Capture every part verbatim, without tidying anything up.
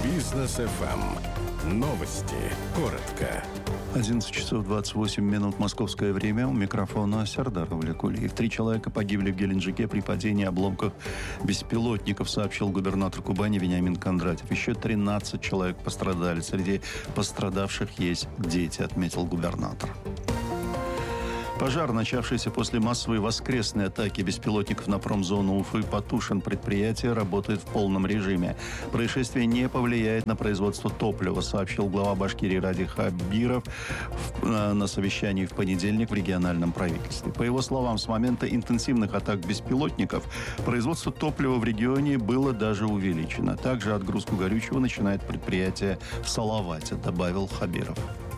Бизнес эф эм. Новости. Коротко. одиннадцать часов двадцать восемь минут московское время. У микрофона Сердар Овлекулиев. Три человека погибли в Геленджике при падении обломков беспилотников, сообщил губернатор Кубани Вениамин Кондратьев. Еще тринадцать человек пострадали. Среди пострадавших есть дети, отметил губернатор. Пожар, начавшийся после массовой воскресной атаки беспилотников на промзону Уфы, потушен. Предприятие работает в полном режиме. Происшествие не повлияет на производство топлива, сообщил глава Башкирии Ради Хабиров на совещании в понедельник в региональном правительстве. По его словам, с момента интенсивных атак беспилотников производство топлива в регионе было даже увеличено. Также отгрузку горючего начинает предприятие в Салавате, добавил Хабиров.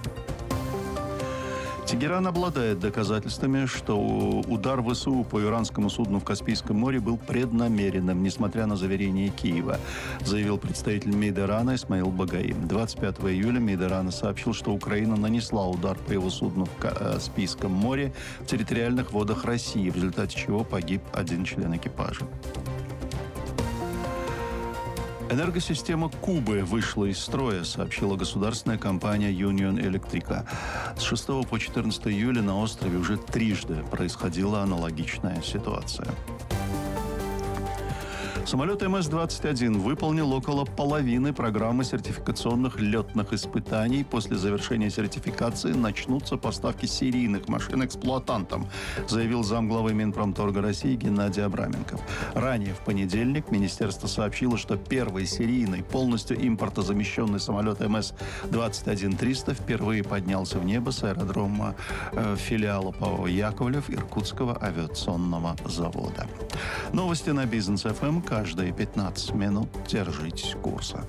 Тегеран обладает доказательствами, что удар ВСУ по иранскому судну в Каспийском море был преднамеренным, несмотря на заверения Киева, заявил представитель МИД Ирана Исмаил Багаи. двадцать пятого июля МИД Ирана сообщил, что Украина нанесла удар по его судну в Каспийском море в территориальных водах России, в результате чего погиб один член экипажа. Энергосистема Кубы вышла из строя, сообщила государственная компания Union Electrica. С шестого по четырнадцатое июля на острове уже трижды происходила аналогичная ситуация. Самолет эм эс двадцать один выполнил около половины программы сертификационных летных испытаний. После завершения сертификации начнутся поставки серийных машин эксплуатантам, заявил замглавы Минпромторга России Геннадий Абраменков. Ранее в понедельник министерство сообщило, что первый серийный, полностью импортозамещенный самолет эм эс двадцать один триста впервые поднялся в небо с аэродрома э, филиала ПАО «Яковлев» Иркутского авиационного завода. Новости на Бизнес эф эм. Каждые пятнадцать минут держитесь курса.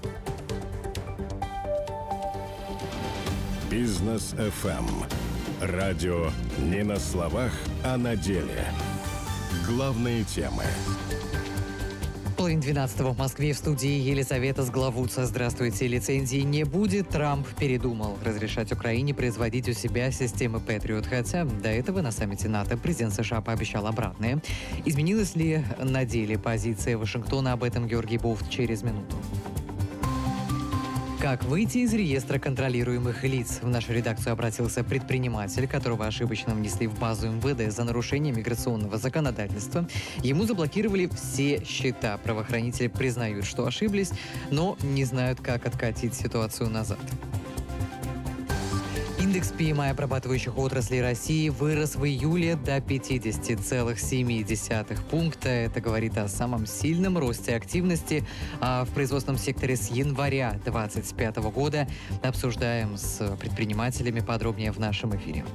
Бизнес эф эм. Радио не на словах, а на деле. Главные темы. Половина двенадцатого в Москве, в студии Елизавета Сглавутса. Здравствуйте. Лицензии не будет. Трамп передумал разрешать Украине производить у себя системы Патриот. Хотя до этого на саммите НАТО президент США пообещал обратное. Изменилась ли на деле позиция Вашингтона? Об этом Георгий Бофт через минуту. Как выйти из реестра контролируемых лиц? В нашу редакцию обратился предприниматель, которого ошибочно внесли в базу эм вэ дэ за нарушение миграционного законодательства. Ему заблокировали все счета. Правоохранители признают, что ошиблись, но не знают, как откатить ситуацию назад. Индекс пи эм ай обрабатывающих отраслей России вырос в июле до пятьдесят целых семь десятых пункта. Это говорит о самом сильном росте активности а в производственном секторе с января две тысячи двадцать пятого года. Обсуждаем с предпринимателями подробнее в нашем эфире.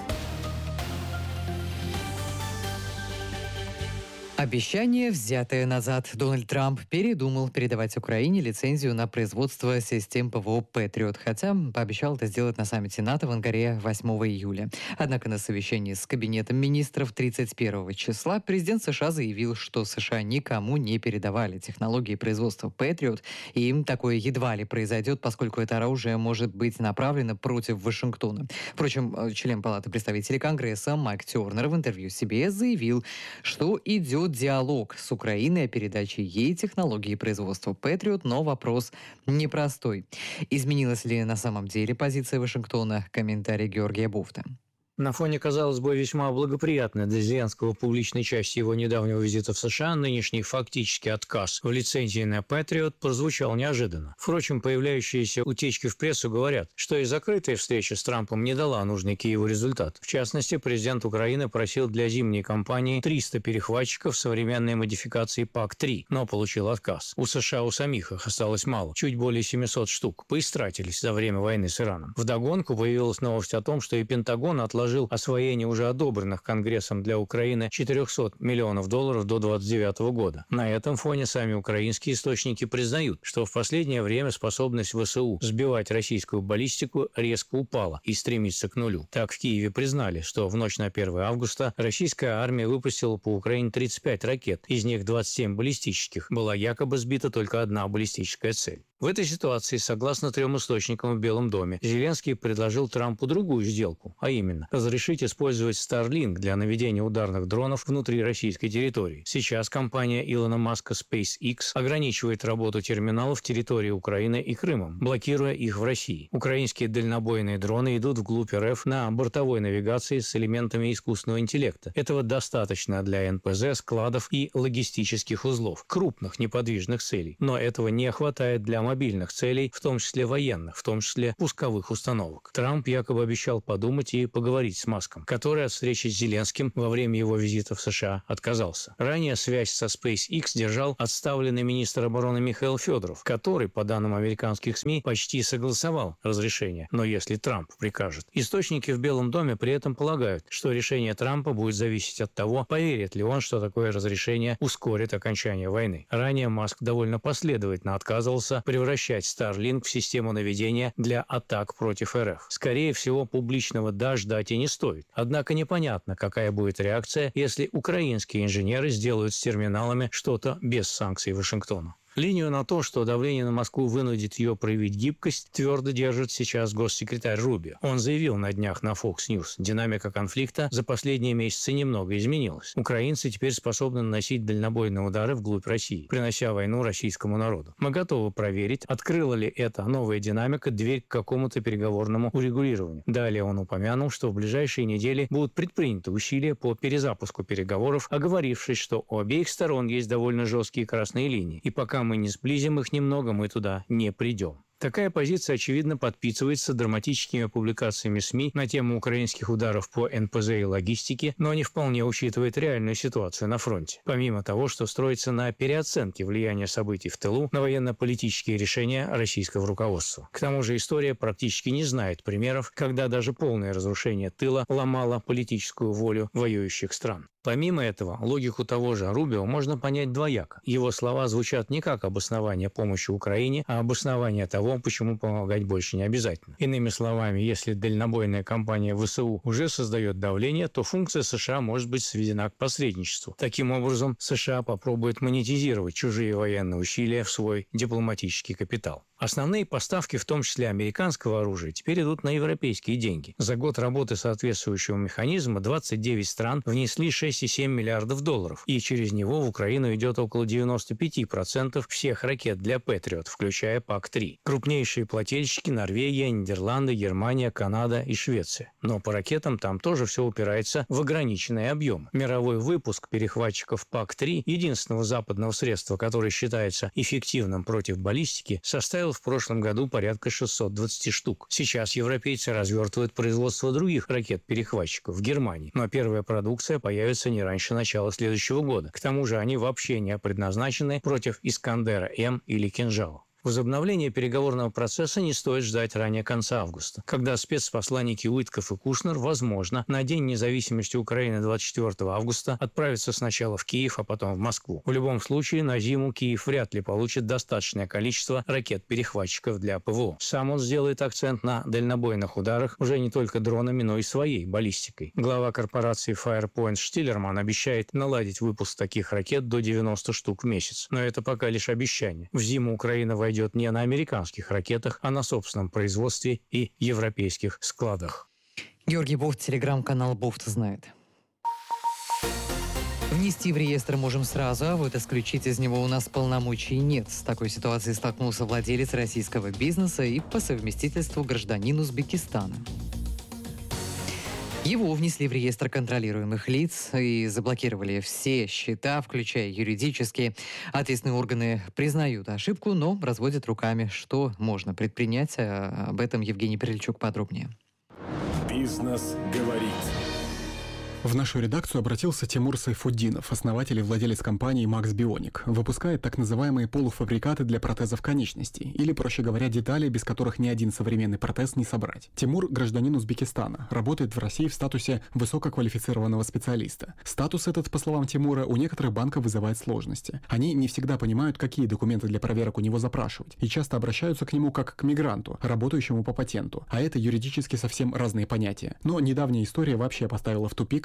Обещание, взятое назад. Дональд Трамп передумал передавать Украине лицензию на производство систем ПВО «Патриот», хотя пообещал это сделать на саммите НАТО в Ангаре восьмого июля. Однако на совещании с Кабинетом министров тридцать первого числа президент США заявил, что США никому не передавали технологии производства «Патриот», и им такое едва ли произойдет, поскольку это оружие может быть направлено против Вашингтона. Впрочем, член Палаты представителей Конгресса Майк Тернер в интервью си би эс заявил, что идет диалог с Украиной о передаче ей технологии производства «Патриот», но вопрос непростой. Изменилась ли на самом деле позиция Вашингтона? Комментарий Георгия Бофта. На фоне, казалось бы, весьма благоприятной для Зеленского публичной части его недавнего визита в США, нынешний фактический отказ в лицензии на «Патриот» прозвучал неожиданно. Впрочем, появляющиеся утечки в прессу говорят, что и закрытая встреча с Трампом не дала нужный Киеву результат. В частности, президент Украины просил для зимней кампании триста перехватчиков современной модификации пак три, но получил отказ. У США у самих их осталось мало, чуть более семисот штук, поистратились за время войны с Ираном. Вдогонку появилась новость о том, что и Пентагон отложил освоение уже одобренных Конгрессом для Украины четырехсот миллионов долларов до двадцать девятого года. На этом фоне сами украинские источники признают, что в последнее время способность ВСУ сбивать российскую баллистику резко упала и стремится к нулю. Так в Киеве признали, что в ночь на первое августа российская армия выпустила по Украине тридцать пять ракет, из них двадцать семь баллистических. Была якобы сбита только одна баллистическая цель. В этой ситуации, согласно трем источникам в Белом доме, Зеленский предложил Трампу другую сделку, а именно разрешить использовать Starlink для наведения ударных дронов внутри российской территории. Сейчас компания Илона Маска SpaceX ограничивает работу терминалов территории Украины и Крыма, блокируя их в России. Украинские дальнобойные дроны идут вглубь РФ на бортовой навигации с элементами искусственного интеллекта. Этого достаточно для эн пэ зэ, складов и логистических узлов, крупных неподвижных целей. Но этого не хватает для мобильных целей, в том числе военных, в том числе пусковых установок. Трамп якобы обещал подумать и поговорить с Маском, который от встречи с Зеленским во время его визита в США отказался. Ранее связь со SpaceX держал отставленный министр обороны Михаил Федоров, который, по данным американских СМИ, почти согласовал разрешение, но если Трамп прикажет. Источники в Белом доме при этом полагают, что решение Трампа будет зависеть от того, поверит ли он, что такое разрешение ускорит окончание войны. Ранее Маск довольно последовательно отказывался превращать Starlink в систему наведения для атак против РФ. Скорее всего, публичного «да» ждать и не стоит. Однако непонятно, какая будет реакция, если украинские инженеры сделают с терминалами что-то без санкций Вашингтона. Линию на то, что давление на Москву вынудит ее проявить гибкость, твердо держит сейчас госсекретарь Рубио. Он заявил на днях на Fox News, динамика конфликта за последние месяцы немного изменилась. Украинцы теперь способны наносить дальнобойные удары вглубь России, принося войну российскому народу. Мы готовы проверить, открыла ли эта новая динамика дверь к какому-то переговорному урегулированию. Далее он упомянул, что в ближайшие недели будут предприняты усилия по перезапуску переговоров, оговорившись, что у обеих сторон есть довольно жесткие красные линии, и пока мы не сблизим их немного, мы туда не придем. Такая позиция, очевидно, подпитывается драматическими публикациями СМИ на тему украинских ударов по эн пэ зэ и логистике, но не вполне учитывает реальную ситуацию на фронте. Помимо того, что строится на переоценке влияния событий в тылу на военно-политические решения российского руководства. К тому же история практически не знает примеров, когда даже полное разрушение тыла ломало политическую волю воюющих стран. Помимо этого, логику того же Рубио можно понять двояко. Его слова звучат не как обоснование помощи Украине, а обоснование того, почему помогать больше не обязательно. Иными словами, если дальнобойная кампания вэ эс у уже создает давление, то функция США может быть сведена к посредничеству. Таким образом, США попробует монетизировать чужие военные усилия в свой дипломатический капитал. Основные поставки, в том числе американского оружия, теперь идут на европейские деньги. За год работы соответствующего механизма двадцать девять стран внесли шесть целых семь миллиардов долларов, и через него в Украину идет около девяносто пять процентов всех ракет для Патриот, включая пак три. Крупнейшие плательщики – Норвегия, Нидерланды, Германия, Канада и Швеция. Но по ракетам там тоже все упирается в ограниченные объемы. Мировой выпуск перехватчиков пак три, единственного западного средства, которое считается эффективным против баллистики, составил в прошлом году порядка шестьсот двадцать штук. Сейчас европейцы развертывают производство других ракет-перехватчиков в Германии, но первая продукция появится не раньше начала следующего года. К тому же они вообще не предназначены против Искандера-М или Кинжала. Возобновление переговорного процесса не стоит ждать ранее конца августа, когда спецпосланники Уитков и Кушнер, возможно, на День независимости Украины двадцать четвёртого августа отправятся сначала в Киев, а потом в Москву. В любом случае, на зиму Киев вряд ли получит достаточное количество ракет-перехватчиков для ПВО. Сам он сделает акцент на дальнобойных ударах уже не только дронами, но и своей баллистикой. Глава корпорации Firepoint Штиллерман обещает наладить выпуск таких ракет до девяноста штук в месяц. Но это пока лишь обещание. В зиму Украина войдет идет не на американских ракетах, а на собственном производстве и европейских складах. Георгий Бофт, телеграм-канал Бофт знает. Внести в реестр можем сразу, а вот исключить из него у нас полномочий нет. С такой ситуацией столкнулся владелец российского бизнеса и по совместительству гражданин Узбекистана. Его внесли в реестр контролируемых лиц и заблокировали все счета, включая юридические. Ответственные органы признают ошибку, но разводят руками. Что можно предпринять? Об этом Евгений Перельчук подробнее. Бизнес говорит. В нашу редакцию обратился Тимур Сайфуддинов, основатель и владелец компании Max Bionic. Выпускает так называемые полуфабрикаты для протезов конечностей, или, проще говоря, детали, без которых ни один современный протез не собрать. Тимур – гражданин Узбекистана, работает в России в статусе высококвалифицированного специалиста. Статус этот, по словам Тимура, у некоторых банков вызывает сложности. Они не всегда понимают, какие документы для проверок у него запрашивать, и часто обращаются к нему как к мигранту, работающему по патенту. А это юридически совсем разные понятия. Но недавняя история вообще поставила в тупик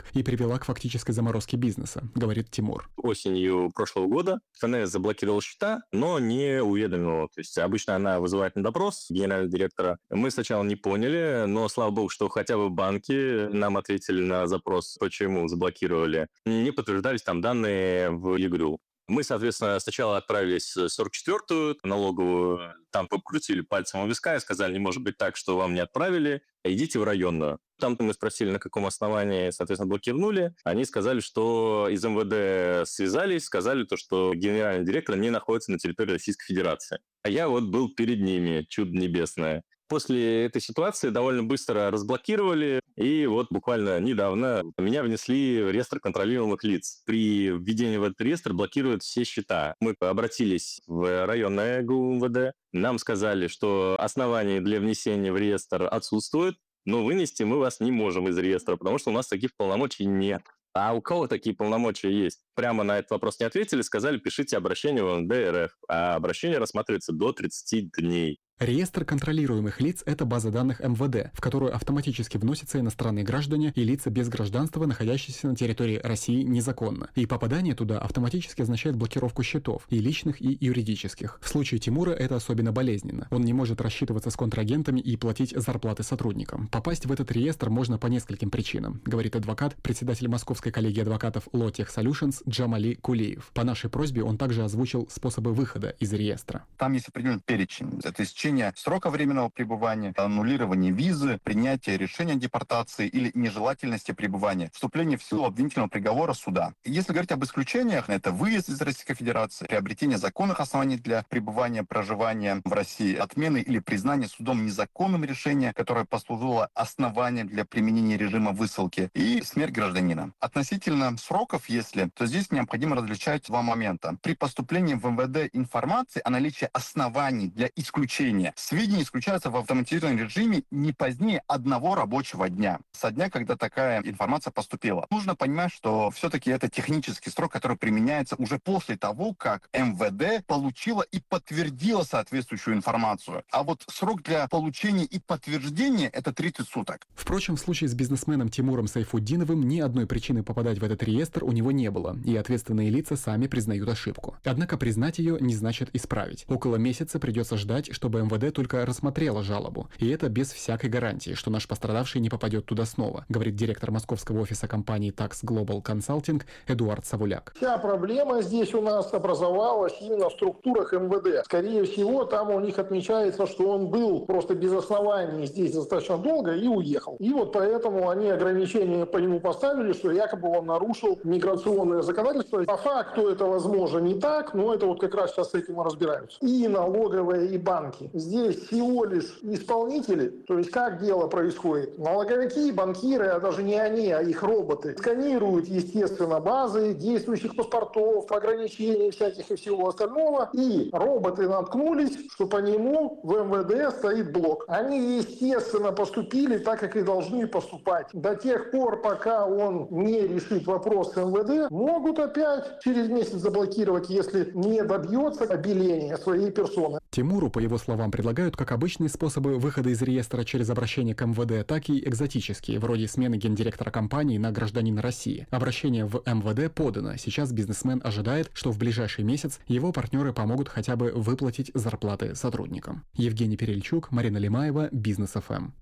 рынок и привела к фактической заморозке бизнеса, говорит Тимур. Осенью прошлого года ФНС заблокировала счета, но не уведомила. То есть обычно она вызывает на допрос генерального директора. Мы сначала не поняли, но слава богу, что хотя бы банки нам ответили на запрос, почему заблокировали. Не подтверждались там данные в ЕГРЮ. Мы, соответственно, сначала отправились в сорок четвёртую налоговую, там покрутили пальцем у виска и сказали, не может быть так, что вам не отправили, идите в районную. Там мы спросили, на каком основании, соответственно, блокировали. Они сказали, что из МВД связались, сказали, то, что генеральный директор не находится на территории Российской Федерации. А я вот был перед ними, чудо небесное. После этой ситуации довольно быстро разблокировали, и вот буквально недавно меня внесли в реестр контролируемых лиц. При введении в этот реестр блокируют все счета. Мы обратились в районное ГУ МВД, нам сказали, что оснований для внесения в реестр отсутствует, но вынести мы вас не можем из реестра, потому что у нас таких полномочий нет. А у кого такие полномочия есть? Прямо на этот вопрос не ответили, сказали, пишите обращение в МВД РФ, а обращение рассматривается до тридцати дней. Реестр контролируемых лиц – это база данных МВД, в которую автоматически вносятся иностранные граждане и лица без гражданства, находящиеся на территории России незаконно. И попадание туда автоматически означает блокировку счетов, и личных, и юридических. В случае Тимура это особенно болезненно. Он не может рассчитываться с контрагентами и платить зарплаты сотрудникам. Попасть в этот реестр можно по нескольким причинам, говорит адвокат, председатель Московской коллегии адвокатов Lotech Solutions Джамали Кулиев. По нашей просьбе он также озвучил способы выхода из реестра. Там есть определенный перечень. Это истечение срока временного пребывания, аннулирование визы, принятие решения о депортации или нежелательности пребывания, вступление в силу обвинительного приговора суда. Если говорить об исключениях, это выезд из Российской Федерации, приобретение законных оснований для пребывания, проживания в России, отмены или признание судом незаконным решения, которое послужило основанием для применения режима высылки, и смерть гражданина. Относительно сроков, если, то здесь необходимо различать два момента. При поступлении в МВД информации о наличии оснований для исключения сведения исключаются в автоматизированном режиме не позднее одного рабочего дня, со дня, когда такая информация поступила. Нужно понимать, что все-таки это технический срок, который применяется уже после того, как МВД получила и подтвердила соответствующую информацию. А вот срок для получения и подтверждения – это тридцать суток. Впрочем, в случае с бизнесменом Тимуром Сайфутдиновым ни одной причины попадать в этот реестр у него не было, и ответственные лица сами признают ошибку. Однако признать ее не значит исправить. Около месяца придется ждать, чтобы МВД только рассмотрела жалобу. И это без всякой гарантии, что наш пострадавший не попадет туда снова, говорит директор московского офиса компании Tax Global Consulting Эдуард Савуляк. Вся проблема здесь у нас образовалась именно в структурах МВД. Скорее всего, там у них отмечается, что он был просто без оснований здесь достаточно долго и уехал. И вот поэтому они ограничения по нему поставили, что якобы он нарушил миграционное законодательство. По факту это, возможно, не так, но это вот как раз сейчас с этим и разбираются. И налоговые, и банки. Здесь всего лишь исполнители, то есть как дело происходит. Налоговики, банкиры, а даже не они, а их роботы, сканируют, естественно, базы действующих паспортов, ограничений всяких и всего остального. И роботы наткнулись, что по нему в МВД стоит блок. Они, естественно, поступили так, как и должны поступать. До тех пор, пока он не решит вопрос с МВД, могут опять через месяц заблокировать, если не добьется обеления своей персоны. Тимуру, по его словам, предлагают как обычные способы выхода из реестра через обращение к МВД, так и экзотические, вроде смены гендиректора компании на гражданина России. Обращение в МВД подано. Сейчас бизнесмен ожидает, что в ближайший месяц его партнеры помогут хотя бы выплатить зарплаты сотрудникам. Евгений Перельчук, Марина Лимаева, Бизнес эф эм.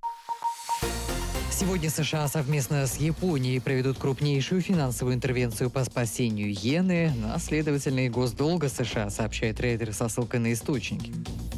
Сегодня США совместно с Японией проведут крупнейшую финансовую интервенцию по спасению иены на следовательный госдолга США, сообщает Reuters со ссылкой на источники.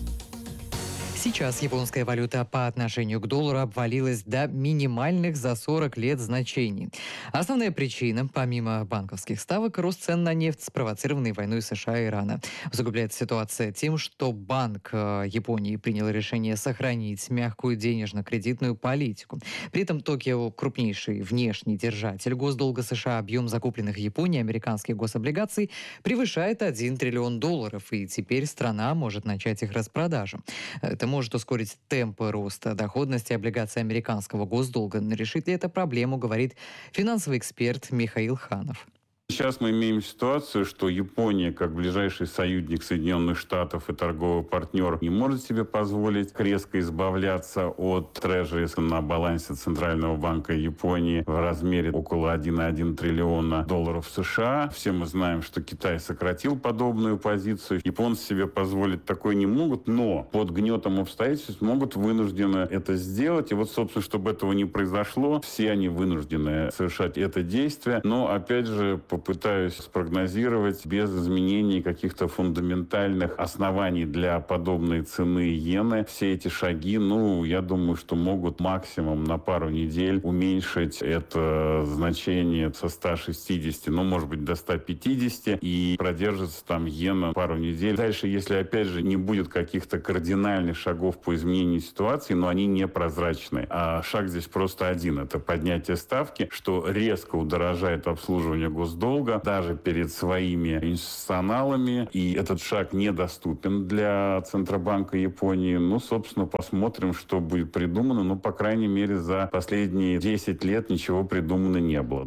Сейчас японская валюта по отношению к доллару обвалилась до минимальных за сорок лет значений. Основная причина, помимо банковских ставок, рост цен на нефть, спровоцированный войной США и Ирана. Усугубляется ситуация тем, что Банк Японии принял решение сохранить мягкую денежно-кредитную политику. При этом Токио, крупнейший внешний держатель госдолга США, объем закупленных в Японии американских гособлигаций превышает один триллион долларов, и теперь страна может начать их распродажу. Это может ускорить темпы роста доходности облигаций американского госдолга. Но решит ли это проблему, говорит финансовый эксперт Михаил Ханов. Сейчас мы имеем ситуацию, что Япония, как ближайший союзник Соединенных Штатов и торговый партнер, не может себе позволить резко избавляться от трежерис на балансе Центрального банка Японии в размере около один целых один триллиона долларов США. Все мы знаем, что Китай сократил подобную позицию. Японцы себе позволить такое не могут, но под гнетом обстоятельств могут вынуждены это сделать. И вот, собственно, чтобы этого не произошло, все они вынуждены совершать это действие. Но, опять же, попытаюсь спрогнозировать без изменений каких-то фундаментальных оснований для подобной цены иены. Все эти шаги, ну, я думаю, что могут максимум на пару недель уменьшить это значение со ста шестидесяти, ну, может быть, до ста пятидесяти, и продержится там иена пару недель. Дальше, если, опять же, не будет каких-то кардинальных шагов по изменению ситуации, но они непрозрачны. А шаг здесь просто один. Это поднятие ставки, что резко удорожает обслуживание госдолга даже перед своими институционалами. И этот шаг недоступен для Центробанка Японии. Ну, собственно, посмотрим, что будет придумано. Ну, по крайней мере, за последние десять лет ничего придумано не было.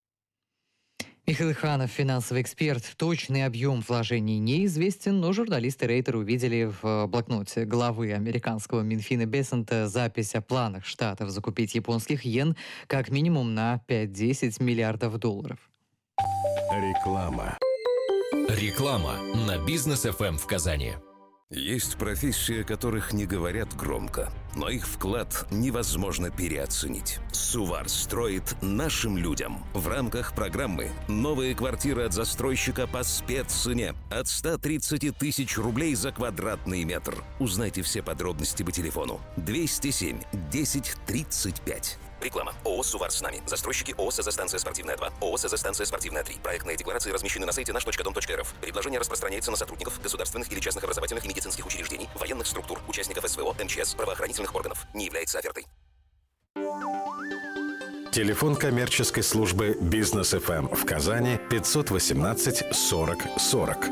Михаил Иханов, финансовый эксперт. Точный объем вложений неизвестен, но журналисты Рейтер увидели в блокноте главы американского Минфина Бессента запись о планах Штатов закупить японских йен как минимум на пять-десять миллиардов долларов. Реклама. Реклама на Бизнес эф эм в Казани. Есть профессии, о которых не говорят громко, но их вклад невозможно переоценить. Сувар строит нашим людям. В рамках программы новые квартиры от застройщика по спеццене от ста тридцати тысяч рублей за квадратный метр. Узнайте все подробности по телефону двести семь десять тридцать пять. Реклама. ООО «Сувар с нами». Застройщики ООО «СЗ-станция спортивная два», ООО «СЗ-станция спортивная три». Проектные декларации размещены на сайте наш точка дом точка эр эф. Предложение распространяется на сотрудников государственных или частных образовательных и медицинских учреждений, военных структур, участников СВО, эм че эс, правоохранительных органов. Не является офертой. Телефон коммерческой службы «Бизнес эф эм» в Казани пятьсот восемнадцать сорок сорок.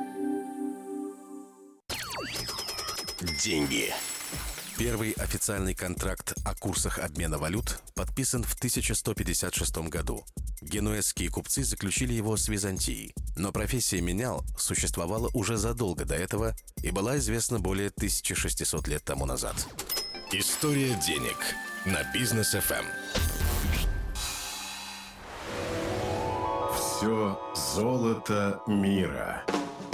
Деньги. Первый официальный контракт о курсах обмена валют подписан в тысяча сто пятьдесят шестом году. Генуэзские купцы заключили его с Византией. Но профессия менял существовала уже задолго до этого и была известна более тысячи шестисот лет тому назад. История денег на Бизнес эф эм. Все золото мира.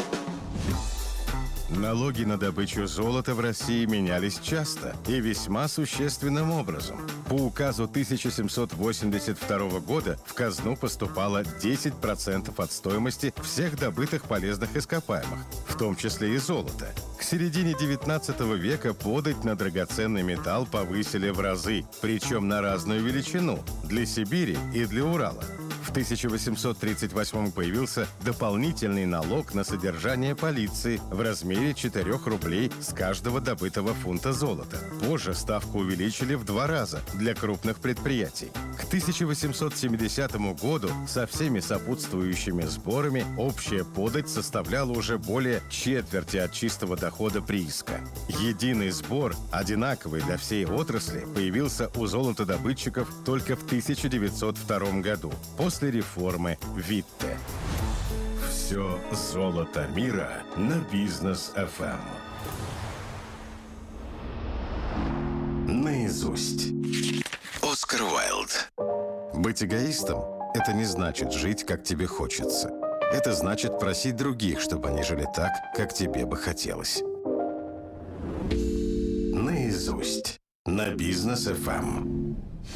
Налоги на добычу золота в России менялись часто и весьма существенным образом. По указу тысяча семьсот восемьдесят второго года в казну поступало десять процентов от стоимости всех добытых полезных ископаемых, в том числе и золота. К середине девятнадцатого века подать на драгоценный металл повысили в разы, причем на разную величину – для Сибири и для Урала. В тысяча восемьсот тридцать восьмом появился дополнительный налог на содержание полиции в размере четырёх рублей с каждого добытого фунта золота. Позже ставку увеличили в два раза для крупных предприятий. К тысяча восемьсот семидесятому году со всеми сопутствующими сборами общая подать составляла уже более четверти от чистого дохода прииска. Единый сбор, одинаковый для всей отрасли, появился у золотодобытчиков только в тысяча девятьсот втором году. После После реформы Витте. Все золото мира на Бизнес эф эм. Наизусть. Оскар Уайлд. Быть эгоистом – это не значит жить, как тебе хочется. Это значит просить других, чтобы они жили так, как тебе бы хотелось. Наизусть. На Бизнес эф эм.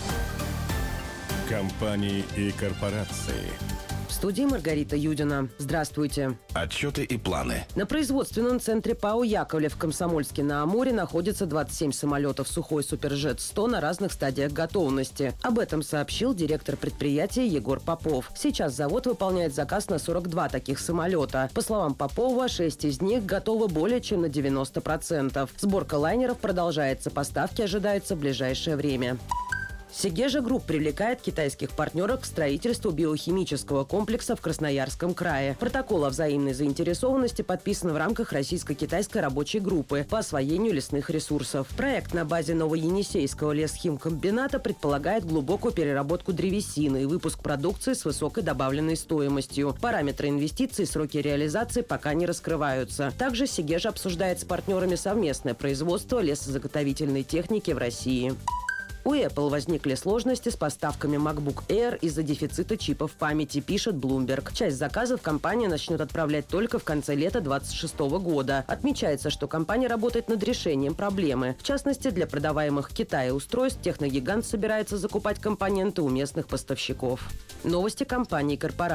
Компании и корпорации. В студии Маргарита Юдина. Здравствуйте. Отчеты и планы. На производственном центре ПАО «Яковлев» в Комсомольске-на-Амуре находится двадцать семь самолетов Сухой Суперджет сто на разных стадиях готовности. Об этом сообщил директор предприятия Егор Попов. Сейчас завод выполняет заказ на сорок два таких самолета. По словам Попова, шесть из них готовы более чем на девяносто процентов. Сборка лайнеров продолжается, поставки ожидаются в ближайшее время. Сегежа Групп привлекает китайских партнеров к строительству биохимического комплекса в Красноярском крае. Протокол о взаимной заинтересованности подписан в рамках российско-китайской рабочей группы по освоению лесных ресурсов. Проект на базе Новоенисейского лесхимкомбината предполагает глубокую переработку древесины и выпуск продукции с высокой добавленной стоимостью. Параметры инвестиций и сроки реализации пока не раскрываются. Также Сегежа обсуждает с партнерами совместное производство лесозаготовительной техники в России. У Apple возникли сложности с поставками MacBook Air из-за дефицита чипов памяти, пишет Bloomberg. Часть заказов компания начнет отправлять только в конце лета две тысячи двадцать шестого года. Отмечается, что компания работает над решением проблемы. В частности, для продаваемых в Китае устройств техногигант собирается закупать компоненты у местных поставщиков. Новости компании корпорации.